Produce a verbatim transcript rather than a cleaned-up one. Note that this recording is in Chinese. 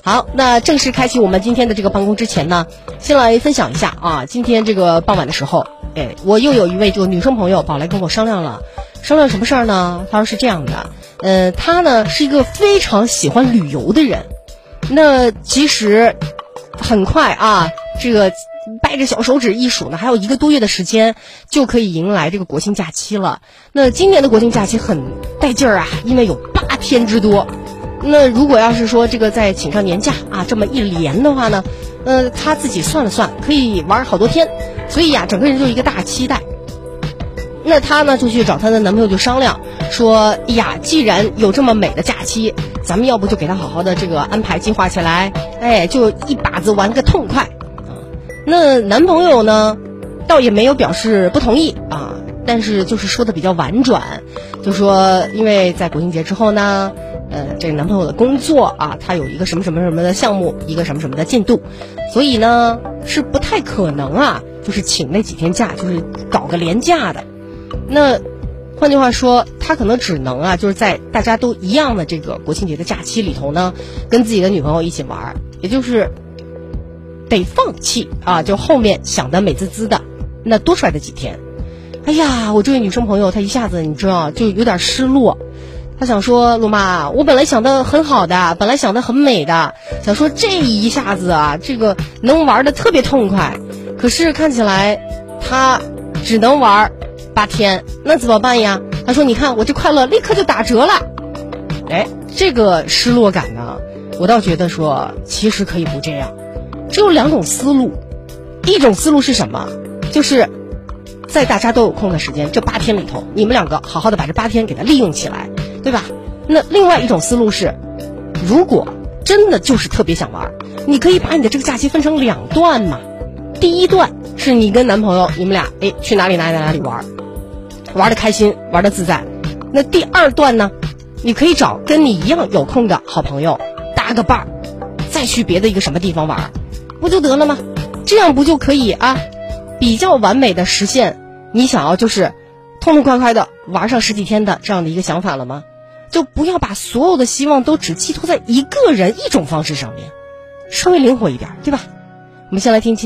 好，那正式开启我们今天的这个办公之前呢，先来分享一下啊，今天这个傍晚的时候，哎，我又有一位这个女生朋友跑来跟我商量了，商量什么事儿呢？她说是这样的，呃，她呢是一个非常喜欢旅游的人，那其实很快啊，这个掰着小手指一数呢，还有一个多月的时间就可以迎来这个国庆假期了。那今年的国庆假期很带劲儿啊，因为有八天之多。那如果要是说这个再请上年假啊，这么一连的话呢，呃，他自己算了算，可以玩好多天，所以呀、啊，整个人就一个大期待。那她呢就去找她的男朋友就商量说，哎呀，既然有这么美的假期，咱们要不就给她好好的这个安排计划起来，哎，就一把子玩个痛快啊。那男朋友呢倒也没有表示不同意啊，但是就是说的比较婉转，就说因为在国庆节之后呢，呃，这个男朋友的工作啊，他有一个什么什么什么的项目，一个什么什么的进度，所以呢是不太可能啊，就是请那几天假，就是搞个连假的。那换句话说，他可能只能啊，就是在大家都一样的这个国庆节的假期里头呢，跟自己的女朋友一起玩，也就是得放弃啊，就后面想的美滋滋的那多出来的几天。哎呀，我这位女生朋友她一下子你知道就有点失落，她想说，陆妈，我本来想的很好的，本来想的很美的，想说这一下子啊，这个能玩的特别痛快，可是看起来她只能玩八天，那怎么办呀？她说，你看我这快乐立刻就打折了。哎，这个失落感呢，我倒觉得说其实可以不这样，只有两种思路。一种思路是什么？就是在大家都有空的时间，这八天里头，你们两个好好的把这八天给它利用起来，对吧？那另外一种思路是，如果真的就是特别想玩，你可以把你的这个假期分成两段嘛。第一段是你跟男朋友，你们俩哎去哪里哪里哪里玩，玩得开心，玩得自在。那第二段呢，你可以找跟你一样有空的好朋友搭个伴儿，再去别的一个什么地方玩，不就得了吗？这样不就可以啊，比较完美的实现你想要就是痛痛快快的玩上十几天的这样的一个想法了吗？就不要把所有的希望都只寄托在一个人一种方式上面，稍微灵活一点，对吧？我们先来听